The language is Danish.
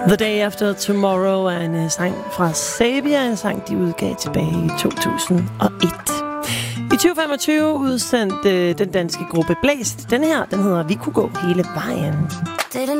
The Day After Tomorrow er en sang fra Sabia, en sang, de udgav tilbage i 2001. I 2025 udsendte den danske gruppe Blæst. Den her, den hedder Vi kunne gå hele vejen.